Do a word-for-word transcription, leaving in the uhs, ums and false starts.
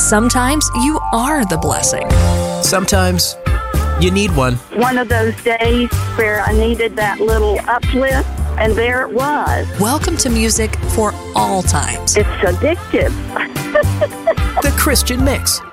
Sometimes you are the blessing. Sometimes you need one. One of those days where I needed that little uplift, and there it was. Welcome to Music for All Times. It's addictive. The Christian Mix